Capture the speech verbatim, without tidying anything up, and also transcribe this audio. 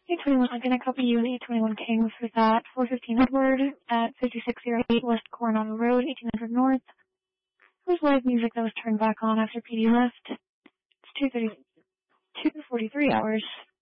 eight twenty-one, I'm going to copy you and eight twenty-one Kings for that. four fifteen Edward at fifty-six oh eight West Coronado Road, eighteen hundred North. Whose live music that was turned back on after P D left? It's two thirty, two forty-three hours.